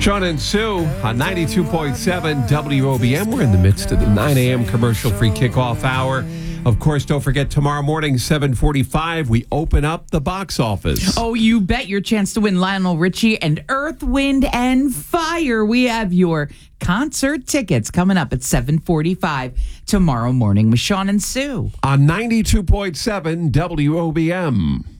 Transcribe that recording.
Sean and Sue on 92.7 WOBM. We're in the midst of the 9 a.m. commercial-free kickoff hour. Of course, don't forget, tomorrow morning, 7:45, we open up the box office. Oh, you bet your chance to win Lionel Richie and Earth, Wind, and Fire. We have your concert tickets coming up at 7:45 tomorrow morning with Sean and Sue. On 92.7 WOBM.